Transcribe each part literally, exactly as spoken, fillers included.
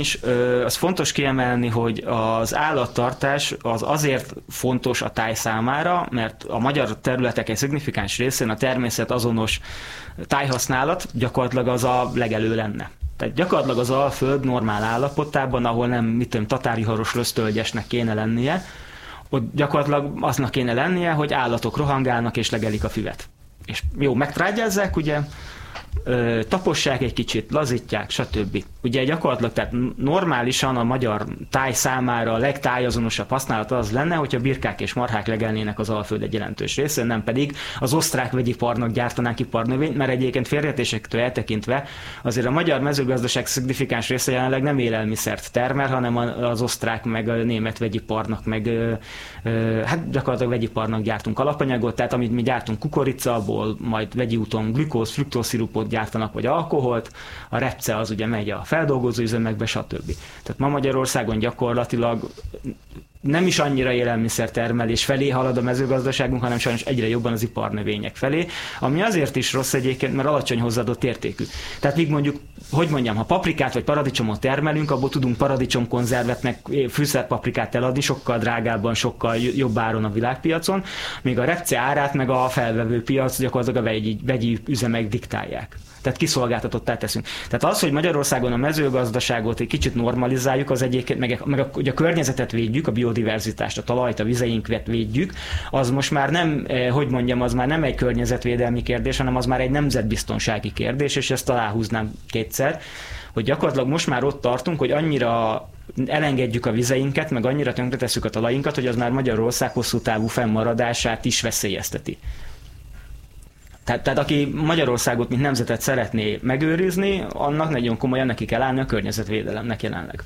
is. Az fontos kiemelni, hogy az állattartás az azért fontos a táj számára, mert a magyar területek egy szignifikáns részén a természet azonos tájhasználat gyakorlatilag az a legelő lenne. Tehát gyakorlatilag az Alföld normál állapotában, ahol nem, mit tudom, tatárviharos rösztölgyesnek kéne lennie, ott gyakorlatilag aznak kéne lennie, hogy állatok rohangálnak és legelik a füvet. És jó, megtrágyázzák, ugye, ö, tapossák egy kicsit, lazítják, stb. Ugye gyakorlatilag, tehát normálisan a magyar táj számára a legtájazonosabb használat az lenne, hogyha birkák és marhák legelnének az Alföld egy jelentős részén, nem pedig az osztrák vegyiparnak gyártanánk iparnövényt, mert egyébként félreértésektől eltekintve azért a magyar mezőgazdaság szignifikáns része jelenleg nem élelmiszert termel, hanem az osztrák meg a német vegyiparnak, meg ö, ö, hát gyakorlatilag vegyiparnak gyártunk alapanyagot, tehát amit mi gyártunk kukorica, abból majd vegyi úton glükóz, fruktózszirupot gyártanak, vagy alkoholt, a repce az ugye megy a feldolgozóüzemekbe, stb. Tehát ma Magyarországon gyakorlatilag nem is annyira élelmiszertermelés felé halad a mezőgazdaságunk, hanem sajnos egyre jobban az iparnövények felé, ami azért is rossz egyébként, mert alacsony hozzáadott értékű. Tehát míg mondjuk, hogy mondjam, ha paprikát vagy paradicsomot termelünk, abból tudunk paradicsomkonzervet meg fűszerpaprikát eladni, sokkal drágábban, sokkal jobb áron a világpiacon, még a repce árát meg a felvevő piac gyakorlatilag a vegyi, vegyi üzemek diktálják. Tehát kiszolgáltatottá teszünk. Tehát az, hogy Magyarországon a mezőgazdaságot egy kicsit normalizáljuk, az egyébként, meg, meg a, a környezetet védjük, a biodiverzitást, a talajt, a vizeinket védjük, az most már nem, hogy mondjam, az már nem egy környezetvédelmi kérdés, hanem az már egy nemzetbiztonsági kérdés, és ezt aláhúznám kétszer, hogy gyakorlatilag most már ott tartunk, hogy annyira elengedjük a vizeinket, meg annyira tönkretesszük a talajinkat, hogy az már Magyarország hosszú távú fennmaradását is veszélyezteti. Tehát, tehát aki Magyarországot, mint nemzetet szeretné megőrizni, annak nagyon komolyan neki kell állni a környezetvédelemnek jelenleg.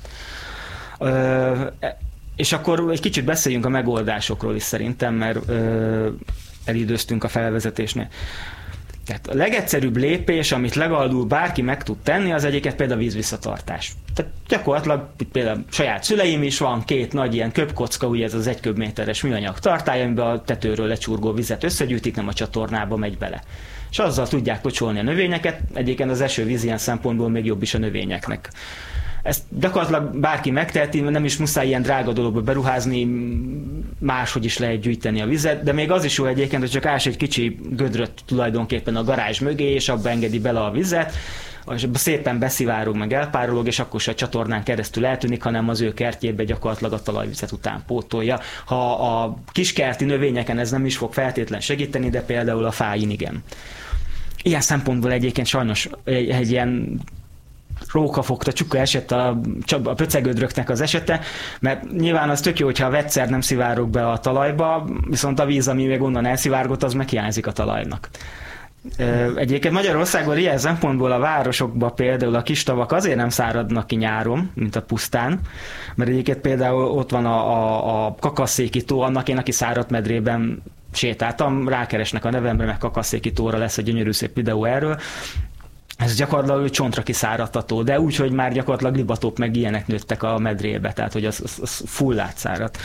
Ö, és akkor egy kicsit beszéljünk a megoldásokról is szerintem, mert ö, elidőztünk a felvezetésnél. Tehát a legegyszerűbb lépés, amit legalábbul bárki meg tud tenni, az egyiket például a vízvisszatartás. Tehát gyakorlatilag például saját szüleim is van két nagy ilyen köbkocka, ugye ez az egy köbméteres műanyag tartály, amiben a tetőről lecsurgó vizet összegyűjtik, nem a csatornába megy bele. És azzal tudják locsolni a növényeket, egyébként az esővíz ilyen szempontból még jobb is a növényeknek. Ezt gyakorlatilag bárki megteheti, nem is muszáj ilyen drága dologba beruházni, máshogy is lehet gyűjteni a vizet, de még az is jó egyébként, hogy csak ás egy kicsi gödröt tulajdonképpen a garázs mögé, és abba engedi bele a vizet, és szépen beszivárog, meg elpárolog, és akkor se a csatornán keresztül eltűnik, hanem az ő kertjébe gyakorlatilag a talajvizet után pótolja. Ha a kiskerti növényeken ez nem is fog feltétlen segíteni, de például a fáin igen. Ilyen szempontból egyébként sajnos egy, egy ilyen rókafogta csuka eset a, a pöcegödröknek az esete, mert nyilván az tök jó, hogyha a vegyszer nem szivárog be a talajba, viszont a víz, ami meg onnan elszivárgott, az meg hiányzik a talajnak. Egyébként Magyarországon ilyen szempontból a városokban például a kis tavak azért nem száradnak ki nyáron, mint a pusztán, mert egyébként például ott van a, a, a Kakasszéki tó, annak én, aki száradt medrében sétáltam, rákeresnek a nevemre, meg Kakasszéki tóra lesz egy gyönyörű szép videó erről. Ez gyakorlatilag csontra kiszáradtató, de úgy, hogy már gyakorlatilag libatok meg ilyenek nőttek a medrébe, tehát hogy az, az, az full átszáradt.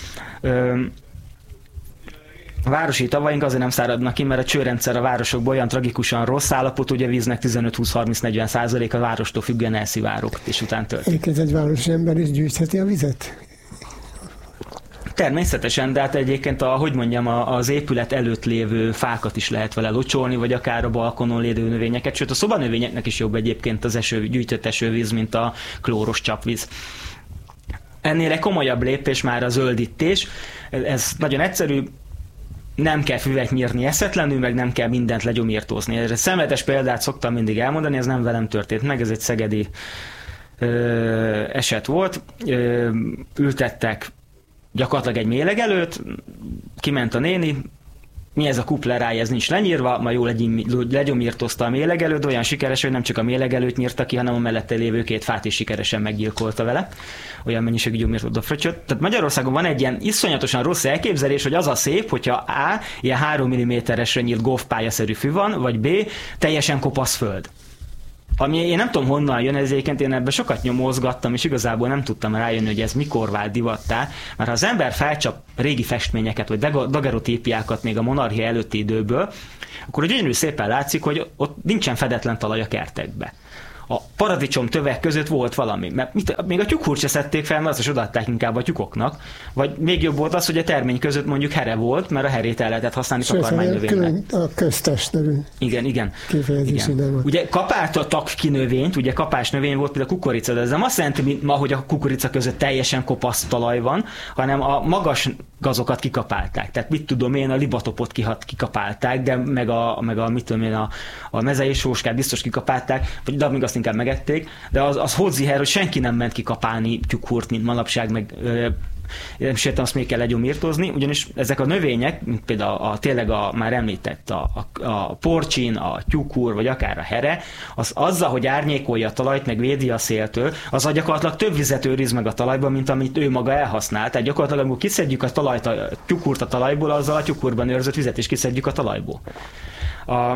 A városi tavaink azért nem száradnak ki, mert a csőrendszer a városokban olyan tragikusan rossz állapot, hogy a víznek tizenöt-húsz-harminc-negyven százalék a várostól függően elszivárog, és után töltik. Egyébként egy városi ember is gyűjtheti a vizet? Természetesen, de hát egyébként a, hogy mondjam, az épület előtt lévő fákat is lehet vele locsolni, vagy akár a balkonon lévő növényeket, sőt a szobanövényeknek is jobb egyébként az eső, gyűjtött esővíz, mint a klóros csapvíz. Ennél egy komolyabb lépés már a zöldítés. Ez nagyon egyszerű, nem kell füvet nyírni eszetlenül, meg nem kell mindent legyomírtózni. Erre szemletes példát szoktam mindig elmondani, ez nem velem történt meg, ez egy szegedi ö, eset volt. Ö, ültettek gyakorlatilag egy mélegelőt, kiment a néni, mi ez a kuplerája, ez nincs lenyírva, ma jól legyomírtozta a mélegelőt, olyan sikeres, hogy nem csak a mélegelőt nyírta ki, hanem a mellette lévő két fát is sikeresen meggyilkolta vele. Olyan mennyiségű gyomírtott a fröccsöt. Tehát Magyarországon van egy ilyen iszonyatosan rossz elképzelés, hogy az a szép, hogyha A, ilyen három milliméteresre nyílt golfpályaszerű fű van, vagy B, teljesen kopasz föld. Ami én nem tudom honnan jön, ezért én ebben sokat nyomozgattam, és igazából nem tudtam rájönni, hogy ez mikor vált divattá, mert ha az ember felcsap régi festményeket, vagy dagerotípiákat még a monarchia előtti időből, akkor gyönyörű szépen látszik, hogy ott nincsen fedetlen talaj a kertekbe. a paradicsom tövek között volt valami. Mert mit, még a tyúkhúrt se szedték fel, mert azt is odaadták inkább a tyúkoknak. Vagy még jobb volt az, hogy a termény között mondjuk here volt, mert a herét el lehetett használni takarmánynövénynek. A köztes nevű. Igen, igen. igen. Ugye kapáltattak ki növényt, ugye kapás növény volt például a kukorica, de ez nem azt jelenti, mint ma, hogy a kukorica között teljesen kopasz talaj van, hanem a magas gazokat kikapálták. Tehát mit tudom én, a libatopot kikapálták, de meg a, meg a mit tudom én, a, a mezei sóskát biztos kikapálták, vagy de még azt inkább megették, de az, az hozzá, hogy senki nem ment kikapálni tyúkhúrt, mint manapság, meg nem is értem, azt még kell legyomírtózni, ugyanis ezek a növények, mint például a, a tényleg a már említett a, a, a porcsin, a tyúkhúr, vagy akár a here, az azzal, hogy árnyékolja a talajt, meg védi a széltől, az a gyakorlatilag több vizet őriz meg a talajban, mint amit ő maga elhasznál. Tehát gyakorlatilag, amikor kiszedjük a talajt, a tyúkhúrt a talajból, azzal a tyúkhúrban őrzött vizet is kiszedjük a talajból. A,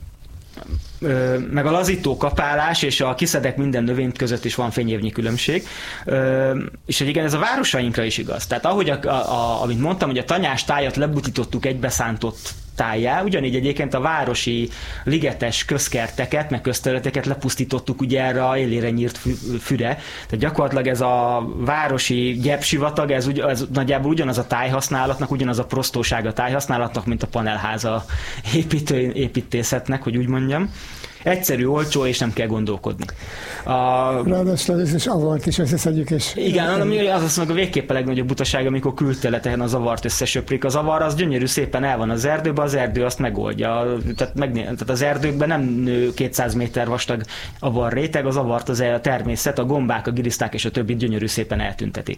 Ö, meg a lazító kapálás és a kiszedek minden növényt között is van fényévnyi különbség. Ö, és hogy igen, ez a városainkra is igaz. Tehát ahogy, a, a, a, amit mondtam, hogy a tanyás tájat lebutítottuk egybeszántott tájjá, ugyanígy egyébként a városi ligetes közkerteket, meg közterületeket lepusztítottuk ugye erre a élére nyírt füre. Tehát gyakorlatilag ez a városi gyepsivatag, ez, ez nagyjából ugyanaz a tájhasználatnak, ugyanaz a prostóság a tájhasználatnak, mint a panelháza építő, építészetnek, hogy úgy mondjam. Egyszerű, olcsó, és nem kell gondolkodni. A... Ráadásul ez is avart is összeszedjük, és... Igen, ami az az meg a végképp a legnagyobb butaság, amikor külterületen az avart összesöprik. Az avar az gyönyörű szépen el van az erdőben, az erdő azt megoldja. Tehát, megné... Tehát az erdőkben nem nő kétszáz méter vastag avar réteg, az avart az a természet, a gombák, a giliszták és a többi gyönyörű szépen eltünteti.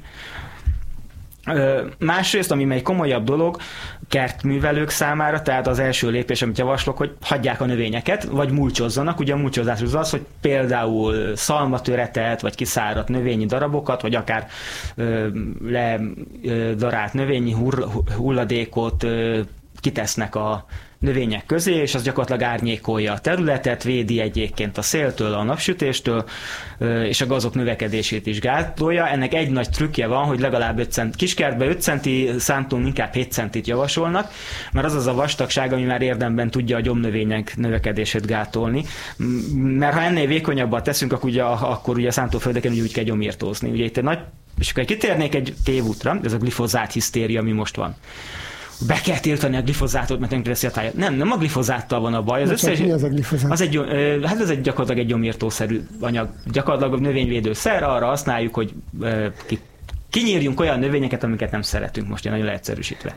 Másrészt, ami egy komolyabb dolog kertművelők számára, tehát az első lépés, amit javaslok, hogy hagyják a növényeket, vagy mulcsozzanak. Ugye a mulcsozás az az, hogy például szalmatöretet, vagy kiszáradt növényi darabokat, vagy akár ö, ledarált növényi hulladékot ö, kitesznek a növények közé, és az gyakorlatilag árnyékolja a területet, védi egyébként a széltől, a napsütéstől, és a gazok növekedését is gátolja. Ennek egy nagy trükkje van, hogy legalább öt cent, kiskertbe öt centi szántunk, inkább hét centit javasolnak, mert az az a vastagság, ami már érdemben tudja a gyomnövények növekedését gátolni. Mert ha ennél vékonyabbat teszünk, akkor ugye, akkor ugye a szántóföldeken úgy kell gyomírtózni. Ugye itt egy nagy, és akkor kitérnék egy tévútra, ez a glifozát hisztéria, ami most van. Be kell tiltani a glifozátot, mert nem teszi a tájat. Nem, nem a glifozáttal van a baj. Az, összes, mi az a glifozát? Az egy, hát ez egy gyakorlatilag egy gyomírtószerű anyag. Gyakorlatilag a növényvédőszer, arra használjuk, hogy ki, kinyírjunk olyan növényeket, amiket nem szeretünk, most én nagyon leegyszerűsítve.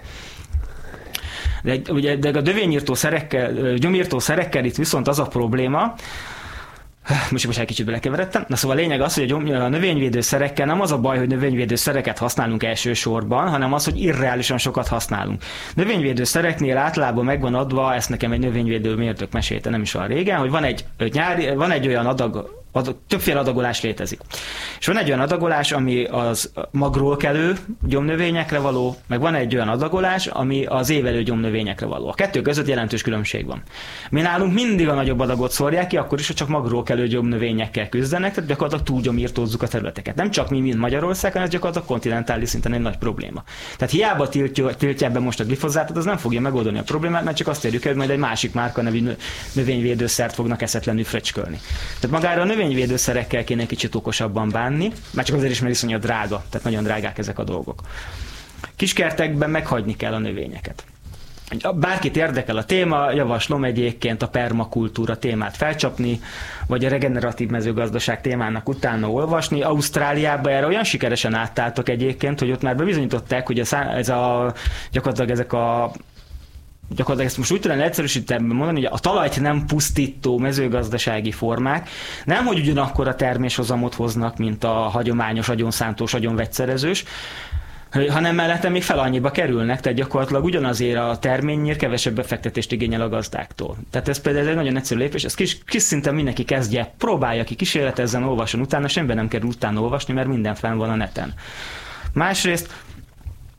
De, ugye, de a növényírtószerekkel, gyomírtószerekkel itt viszont az a probléma, most most egy kicsit belekeveredtem. Na szóval a lényeg az, hogy a növényvédőszerekkel nem az a baj, hogy növényvédőszereket használunk elsősorban, hanem az, hogy irreálisan sokat használunk. Növényvédőszereknél általában megvan adva, ezt nekem egy növényvédő mérnök mesélte nem is olyan régen, hogy van egy, nyári, van egy olyan adag, adag, többféle adagolás létezik. És van egy olyan adagolás, ami az magról kelő gyomnövényekre való, meg van egy olyan adagolás, ami az évelő gyomnövényekre való. A kettő között jelentős különbség van. Mi nálunk mindig a nagyobb adagot szórják ki, akkor is, hogy csak magról kelő gyomnövényekkel küzdenek, tehát gyakorlatilag túlgyomírtózzuk a területeket. Nem csak mi, mint Magyarország, hanem ez gyakorlatilag kontinentális szinten egy nagy probléma. Tehát hiába tiltja, tiltja be most a glifozátot, az nem fogja megoldani a problémát, mert csak azt érjük el, hogy majd egy másik márka nevű növényvédőszert fognak eszetlenül fröcskölni. Tehát magára a növényvédőszerekkel kéne kicsit okosabban bánni, már csak azért is, mert iszonyat drága, tehát nagyon drágák ezek a dolgok. Kiskertekben meghagyni kell a növényeket. Bárkit érdekel a téma, javaslom egyébként a permakultúra témát felcsapni, vagy a regeneratív mezőgazdaság témának utána olvasni. Ausztráliában erre olyan sikeresen átálltak egyébként, hogy ott már bebizonyították, hogy ez a, gyakorlatilag ezek a gyakorlatilag ezt most úgy tudom egyszerűsíteni mondani, hogy a talajt nem pusztító mezőgazdasági formák nem, hogy ugyanakkor a terméshozamot hoznak, mint a hagyományos, agyonszántós, agyonvegyszerezős, hanem mellette még fel annyiba kerülnek, tehát gyakorlatilag ugyanazért a terményért kevesebb befektetést igényel a gazdáktól. Tehát ez például egy nagyon egyszerű lépés, ezt kis, kis szinten mindenki kezdje, próbálja ki, kísérletezzen, olvasson utána, semmiben nem kell utána olvasni, mert minden fenn van a neten. Másrészt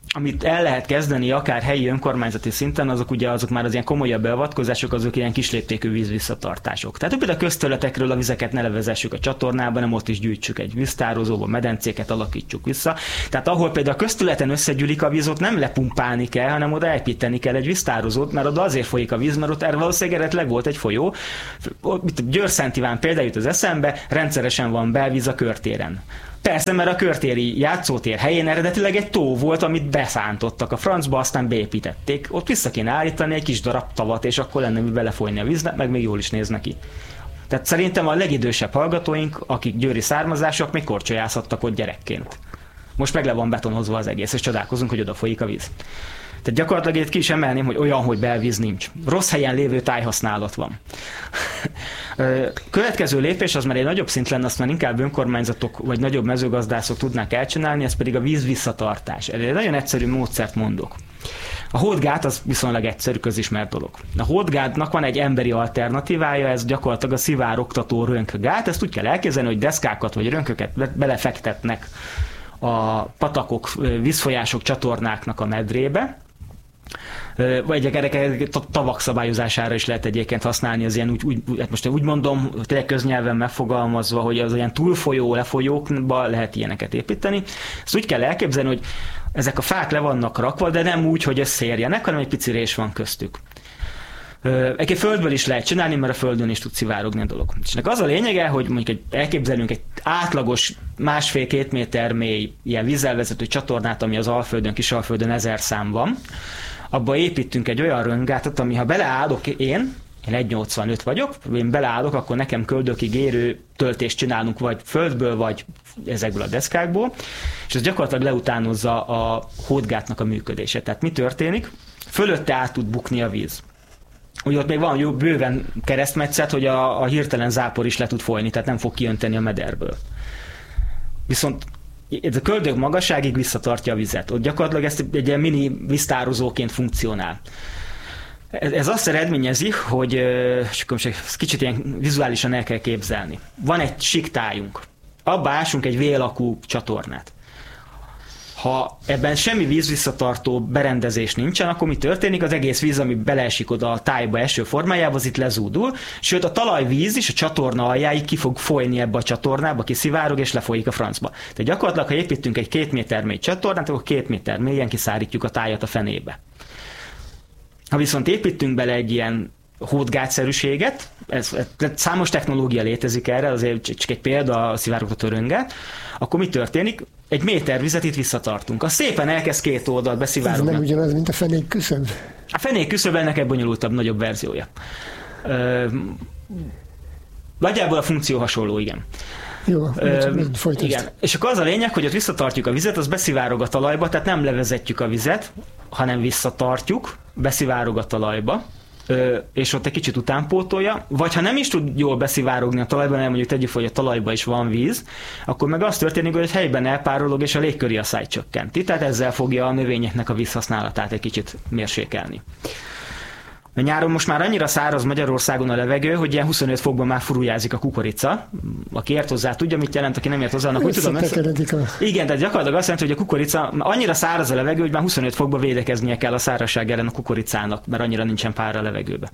amit el lehet kezdeni akár helyi önkormányzati szinten, azok ugye azok már az ilyen komolyabb beavatkozások, azok ilyen kisléptékű vízvisszatartások. Tehát például a közterületekről a vizeket ne levezessük a csatornába, hanem ott is gyűjtsük egy víztározóba, medencéket alakítsuk vissza. Tehát ahol például a közterületen összegyűlik a víz, ott nem lepumpálni kell, hanem oda építeni kell egy víztározót, mert oda azért folyik a víz, mert ott erre valószínűleg eredetileg volt egy folyó. Győr-Szent Iván például jut az eszembe, rendszeresen van belvíz a körtéren. Persze, mert a körtéri játszótér helyén eredetileg egy tó volt, amit beszántottak a francba, aztán beépítették. Ott vissza kéne állítani egy kis darab tavat, és akkor lenne mi belefolyni a víznek, meg még jól is néz neki. Tehát szerintem a legidősebb hallgatóink, akik győri származások, még korcsolyázhattak ott gyerekként. Most meg le van betonozva az egész, és csodálkozunk, hogy oda folyik a víz. Tehát gyakorlatilag itt ki is emelném, hogy olyan, hogy belvíz nincs. Rossz helyen lévő tájhasználat van. Következő lépés az már egy nagyobb szint lenne, azt már inkább önkormányzatok vagy nagyobb mezőgazdászok tudnák elcsinálni, ez pedig a víz visszatartás. Egy nagyon egyszerű módszert mondok. A hódgát az viszonylag egyszerű, közismert dolog. A hódgátnak van egy emberi alternatívája, ez gyakorlatilag a szivárogtató rönkgát. Ezt úgy kell elképzelni, hogy deszkákat vagy rönköket belefektetnek a patakok, vízfolyások, csatornáknak a medrébe, vagy egy tavak szabályozására is lehet egyébként használni, az ilyen úgy, úgy, most úgy mondom, tényleg köznyelven megfogalmazva, hogy az olyan túlfolyó lefolyókba lehet ilyeneket építeni. Ezt úgy kell elképzelni, hogy ezek a fák le vannak rakva, de nem úgy, hogy összeérjenek, hanem egy pici rés van köztük. Egyébként földből is lehet csinálni, mert a földön is tud szivárogni a dolog. És ennek az a lényege, hogy mondjuk egy, elképzelünk egy átlagos másfél-két méter mély ilyen vízzel vezető csatornát, ami az Alföldön, Kisalföldön ezer szám van. Abba építünk egy olyan röntgátot, ami ha beleállok én, én egy nyolcvanöt vagyok, én beleállok, akkor nekem köldökig érő töltést csinálunk vagy földből, vagy ezekből a deszkákból, és ez gyakorlatilag leutánozza a hódgátnak a működését. Tehát mi történik? Fölötte át tud bukni a víz. Ugye ott még van jó bőven keresztmetszet, hogy a, a hirtelen zápor is le tud folyni, tehát nem fog kiönteni a mederből. Viszont ez a köldök magasságig visszatartja a vizet. Ott gyakorlatilag ezt egy ilyen mini víztározóként funkcionál. Ez, ez azt eredményezi, hogy ezt kicsit ilyen vizuálisan el kell képzelni. Van egy siktájunk, abba ásunk egy V-alakú csatornát. Ha ebben semmi vízvisszatartó berendezés nincsen, akkor mi történik? Az egész víz, ami beleesik oda a tájba eső formájába, az itt lezúdul, sőt a talajvíz is a csatorna aljáig ki fog folyni ebbe a csatornába, kiszivárog és lefolyik a francba. Tehát gyakorlatilag, ha építünk egy két méter mély csatornát, akkor két méter mélyen kiszárítjuk a tájat a fenébe. Ha viszont építünk bele egy ilyen hódgátszerűséget, ez, ez, számos technológia létezik erre, azért csak egy példa a szivárogtató röntgen, akkor mi történik? Egy méter vizet itt visszatartunk. A szépen elkezd két oldalt beszivárogni. Ez nem ugyanaz, mint a fenék küszöb? A fenék küszöb ennek egy bonyolultabb, nagyobb verziója. Ö, nagyjából a funkció hasonló, igen. Jó, Ö, igen. És akkor az a lényeg, hogy ott visszatartjuk a vizet, az beszivárog a talajba, tehát nem levezetjük a vizet, hanem visszatartjuk, beszivárog a talajba, és ott egy kicsit utánpótolja, vagy ha nem is tud jól beszivárogni a talajban, hanem mondjuk tegyük, hogy a talajban is van víz, akkor meg az történik, hogy helyben elpárolog, és a légköri asszály csökkenti, tehát ezzel fogja a növényeknek a vízhasználatát egy kicsit mérsékelni. A nyáron most már annyira száraz Magyarországon a levegő, hogy ilyen huszonöt fokban már furujázik a kukorica. Aki ért hozzá, tudja, mit jelent, aki nem ért hozzá, annak úgy tudom. Össze... A... Igen, tehát gyakorlatilag azt jelenti, hogy a kukorica annyira száraz a levegő, hogy már huszonöt fokban védekeznie kell a szárazság ellen a kukoricának, mert annyira nincsen pára a levegőbe.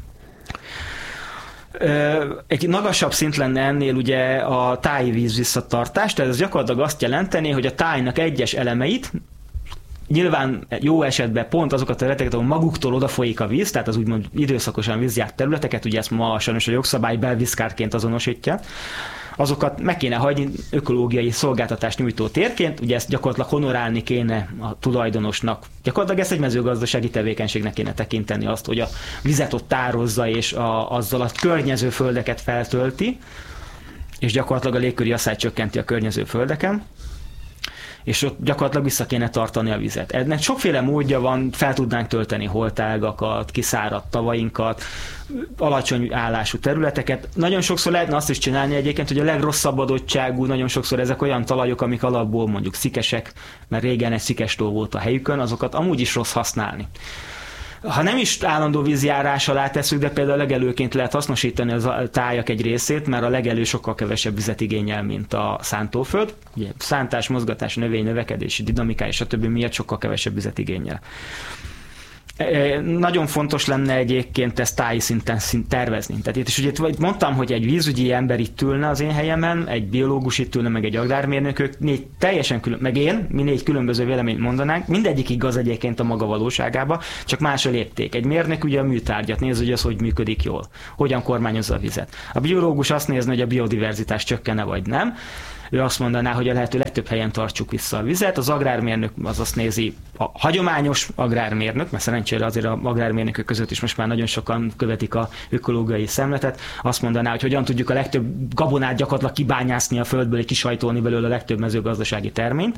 Egy magasabb szint lenne ennél ugye a táji víz visszatartás, tehát ez gyakorlatilag azt jelenteni, hogy a tájnak egyes elemeit, nyilván jó esetben pont azokat a területeket, ahol maguktól odafolyik a víz, tehát az úgymond időszakosan vízjárt területeket, ugye ezt ma sajnos a jogszabály belvízkárként azonosítja, azokat meg kéne hagyni ökológiai szolgáltatást nyújtó térként, ugye ezt gyakorlatilag honorálni kéne a tulajdonosnak. Gyakorlatilag ezt egy mezőgazdasági tevékenységnek kéne tekinteni azt, hogy a vizet ott tározza, és a, azzal a környező földeket feltölti, és gyakorlatilag a légköri asszály csökkenti a környező földeken, és ott gyakorlatilag vissza kéne tartani a vizet. Ennek sokféle módja van, fel tudnánk tölteni holtágakat, kiszáradt tavainkat, alacsony állású területeket. Nagyon sokszor lehetne azt is csinálni egyébként, hogy a legrosszabb adottságú, nagyon sokszor ezek olyan talajok, amik alapból mondjuk szikesek, mert régen egy szikes tó volt a helyükön, azokat amúgy is rossz használni. ha nem is állandó vízjárás alá tesszük, de például legelőként lehet hasznosítani az a tájak egy részét, mert a legelő sokkal kevesebb vizet igényel, mint a szántóföld. Ugye szántás, mozgatás, növény, növekedési dinamikája és a többi miatt sokkal kevesebb vizet igényel. Nagyon fontos lenne egyébként ezt táji szinten tervezni. Tehát itt is ugye itt mondtam, hogy egy vízügyi ember itt ülne az én helyemen, egy biológus itt ülne, meg egy agrármérnök, ők négy teljesen külön, meg én, mi négy különböző véleményt mondanánk, mindegyik igaz egyébként a maga valóságába, csak más a lépték. Egy mérnök ugye a műtárgyat néz, hogy az hogy működik jól, hogyan kormányozza a vizet. A biológus azt nézni, hogy a biodiverzitás csökkene vagy nem. Ő azt mondaná, hogy a lehető legtöbb helyen tartsuk vissza a vizet. Az agrármérnök az azt nézi, a hagyományos agrármérnök, mert szerencsére azért az agrármérnökök között is most már nagyon sokan követik a ökológiai szemletet, azt mondaná, hogy hogyan tudjuk a legtöbb gabonát gyakorlatilag kibányászni a földből, és kisajtolni belőle a legtöbb mezőgazdasági terményt.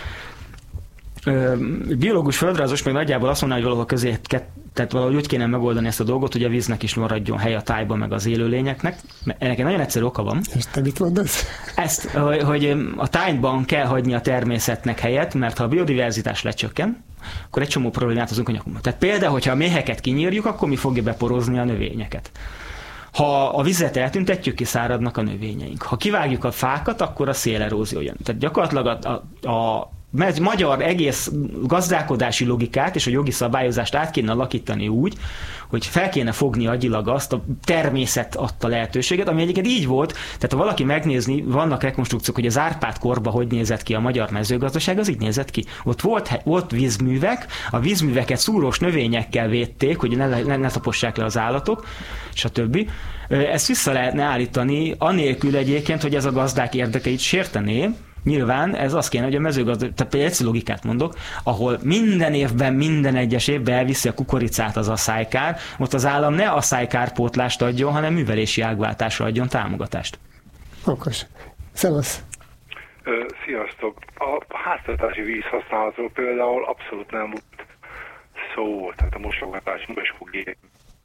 Biológus földrajzos meg nagyjából azt mondaná, hogy valahol közé, tehát valahogy úgy kéne megoldani ezt a dolgot, hogy a víznek is maradjon hely a tájban, meg az élőlényeknek. Ennek egy nagyon egyszerű oka van. És te mit mondasz? Ezt, hogy a tájban kell hagyni a természetnek helyet, mert ha a biodiverzitás lecsökken, akkor egy csomó problémát hozunk a nyakunkba. Tehát például, hogyha a méheket kinyírjuk, akkor mi fogja beporozni a növényeket. Ha a vizet eltüntetjük, kiszáradnak a növényeink. Ha kivágjuk a fákat, akkor a szélerózió jön. Tehát gyakorlatilag a, a, a magyar egész gazdálkodási logikát és a jogi szabályozást át kéne alakítani úgy, hogy fel kéne fogni agyilag azt a természet adta lehetőséget, ami egyébként így volt, tehát ha valaki megnézni, vannak rekonstrukciók, hogy az Árpád korban hogy nézett ki a magyar mezőgazdaság, az így nézett ki. Ott volt, volt vízművek, a vízműveket szúrós növényekkel védték, hogy ne, ne, ne tapossák le az állatok, stb. Ezt vissza lehetne állítani, anélkül egyébként, hogy ez a gazdák érdekeit sértené. Nyilván ez azt kéne, hogy a mezőgazdaság, tehát egy egyszerű logikát mondok, ahol minden évben, minden egyes évben elviszi a kukoricát az asszálykár, ott az állam ne asszálykárpótlást adjon, hanem művelési ágváltásra adjon támogatást. Okos. Szevasz. Sziasztok. A háztartási vízhasználatról például abszolút nem volt szó, tehát a mosogatás, mosógép,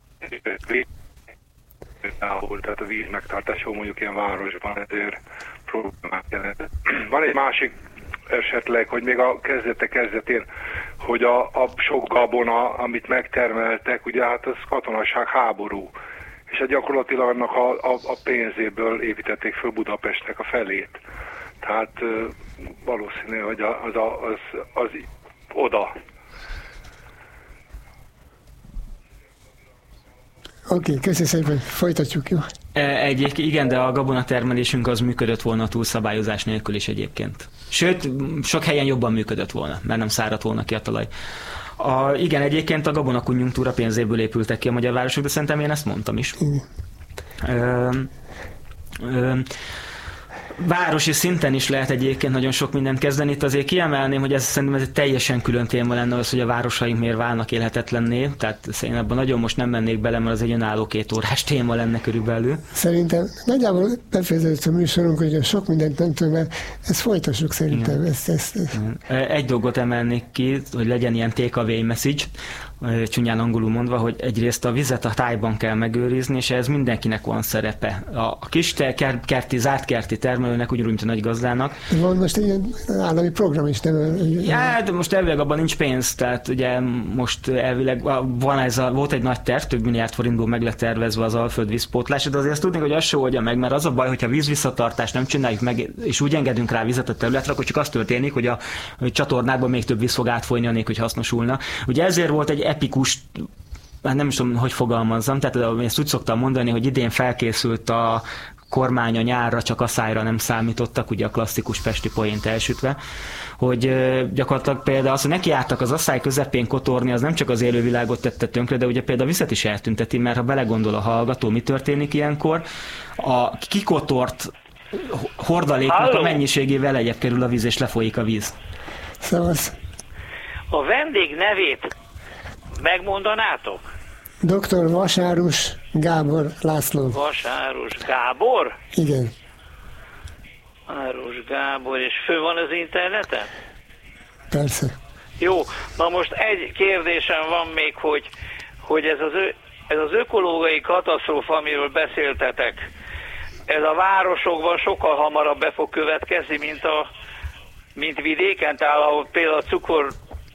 tehát a víz megtartása mondjuk ilyen városban ezért problémát jelent. Van egy másik esetleg, hogy még a kezdete kezdetén, hogy a, a sok gabona, amit megtermeltek, ugye hát az katonaság, háború, és hát gyakorlatilag annak a, a, a pénzéből építették föl Budapestnek a felét. Tehát valószínű, hogy az, az, az, az oda. Oké, okay, köszönöm szépen, folytatjuk, jó? Egyébként igen, de a gabonatermelésünk az működött volna túlszabályozás nélkül is egyébként. Sőt, sok helyen jobban működött volna, mert nem száradt volna ki a talaj. A, igen, egyébként a gabonakonjunktúra pénzéből épültek ki a magyar városok, de szerintem én ezt mondtam is. Ö, ö, városi szinten is lehet egyébként nagyon sok mindent kezdeni. Itt azért kiemelném, hogy ez szerintem ez egy teljesen külön téma lenne az, hogy a városaink miért válnak élhetetlenné. Tehát én abban nagyon most nem mennék bele, mert az egy önálló két órás téma lenne körülbelül. Szerintem nagyjából befejeződött a műsorunk, hogy sok mindent nem tudom, mert ezt folytassuk szerintem. Ezt, ezt, ezt. Egy dolgot emelnék ki, hogy legyen ilyen take-away message, csúnyán angolul mondva, hogy egyrészt a vizet a tájban kell megőrizni, és ez mindenkinek van szerepe. A kis kerti, zárt kerti termelőnek, ugyanúgy, mint a nagy gazdának. Van most egy ilyen állami program is, nem? Ja, de most elvileg abban nincs pénz, tehát ugye most elvileg van ez a, volt egy nagy terv, több milliárd forintból meg lett tervezve az alföld vízpótlás, de azért azt tudni, hogy az se oldja meg, mert az a baj, hogyha vízvisszatartást nem csináljuk meg, és úgy engedünk rá vizet a területre, akkor csak az történik, hogy a, a csatornákban még több víz fog átfolyni, anélkül, hogy hasznosulna. Ugye ezért volt egy epikus, hát nem is tudom, hogy fogalmazzam, tehát ezt úgy szoktam mondani, hogy idén felkészült a kormány a nyárra, csak asszályra nem számítottak, ugye a klasszikus pesti poént elsütve, hogy gyakorlatilag például az, hogy nekiálltak az asszály közepén kotorni, az nem csak az élővilágot tette tönkre, de ugye például a vizet is eltünteti, mert ha belegondol a hallgató, mi történik ilyenkor, a kikotort hordaléknak a mennyiségével lejjebb kerül a víz, és lefolyik a víz. Szevasz. A vendég nevét megmondanátok? doktor Vasárus Gábor László. Vasárus Gábor? Igen. Vasárus Gábor, és fő van az interneten? Persze. Jó, na most egy kérdésem van még, hogy, hogy ez, az, ez az ökológiai katasztrófa, amiről beszéltetek, ez a városokban sokkal hamarabb be fog következni, mint, a, mint vidéken, tehát ahol például a cukor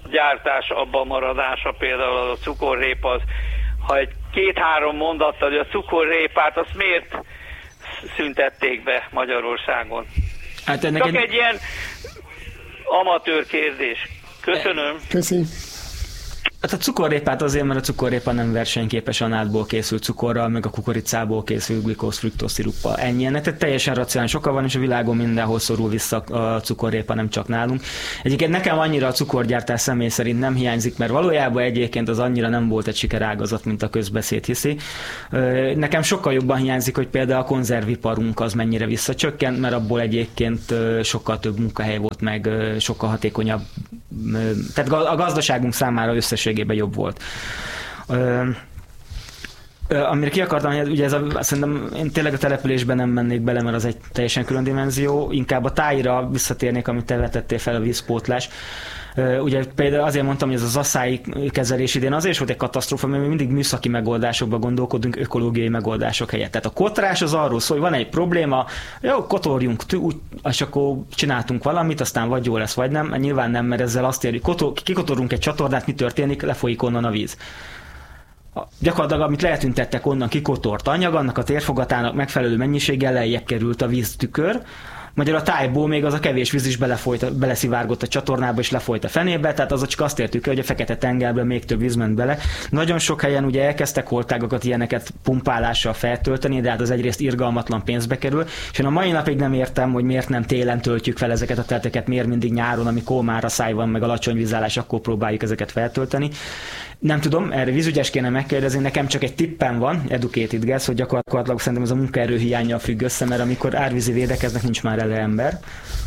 gyártás abban maradása, például az a cukorrépa, az, ha egy két-három mondattal, hogy a cukorrépát azt miért szüntették be Magyarországon? Hát ennek Csak egy... egy ilyen amatőr kérdés. Köszönöm. Köszönöm. Hát a cukorrépát azért, mert a cukorrépa nem versenyképes a nádból készült cukorral, meg a kukoricából készült glikóz fruktóz sziruppal. Ennyi ennek, tehát teljesen racionális oka van, és a világon mindenhol szorul vissza a cukorrépa, nem csak nálunk. Egyébként nekem annyira a cukorgyártás személy szerint nem hiányzik, mert valójában egyébként az annyira nem volt egy sikerágazat, mint a közbeszéd hiszi. Nekem sokkal jobban hiányzik, hogy például a konzerviparunk az mennyire visszacsökkent, mert abból egyébként sokkal több munkahely volt, meg sokkal hatékonyabb. Tehát a gazdaságunk számára összességében jobb volt. Ö, ö, amire ki akartam, hogy ugye ez a, szerintem én tényleg a településben nem mennék bele, mert az egy teljesen külön dimenzió, inkább a tájra visszatérnék, amit te vetettél fel, a vízpótlás. Ugye például azért mondtam, hogy ez az asszályi kezelés idén azért is volt egy katasztrófa, mert mi mindig műszaki megoldásokba gondolkodunk ökológiai megoldások helyett. Tehát a kotrás az arról szól, hogy van egy probléma, jó, kotorjunk, és akkor csináltunk valamit, aztán vagy jó lesz, vagy nem. Nyilván nem, mert ezzel azt érjük, kikotorunk egy csatornát, mi történik, lefolyik onnan a víz. Gyakorlatilag, amit letüntettek onnan kikotort anyag, annak a térfogatának megfelelő mennyiséggel lejjebb került a víztükör. Magyarul a tájból még az a kevés víz is belefolyt, beleszivárgott a csatornába és lefolyt a fenébe, tehát az csak azt értük el, hogy a Fekete-tengerben még több víz ment bele. Nagyon sok helyen ugye elkezdtek holtágakat, ilyeneket pumpálással feltölteni, de hát az egyrészt irgalmatlan pénzbe kerül, és én a mai napig nem értem, hogy miért nem télen töltjük fel ezeket a teleteket, miért mindig nyáron, amikor már a száj van, meg alacsony vízállás, akkor próbáljuk ezeket feltölteni. Nem tudom, erre vízügyes kéne megkérdezni, nekem csak egy tippem van, educated guess, hogy gyakorlatilag szerintem ez a munkaerő hiánnyal függ össze, mert amikor árvízi védekeznek, nincs már elő ember.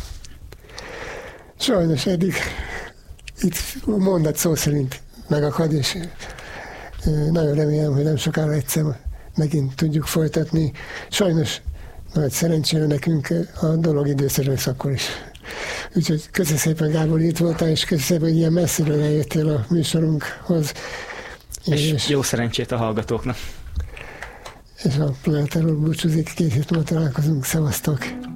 Sajnos eddig itt mondat szó szerint megakad, és nagyon remélem, hogy nem sokára egyszer megint tudjuk folytatni. Sajnos nagy szerencsére nekünk a dolog időszerűs akkor is. Úgyhogy köszönöm szépen, Gábor, itt voltál, és köszönöm szépen, hogy ilyen messziről eljöttél a műsorunkhoz. És, és jó szerencsét a hallgatóknak. És a Planetáról búcsúzik, két hét múlva találkozunk. Szevasztok!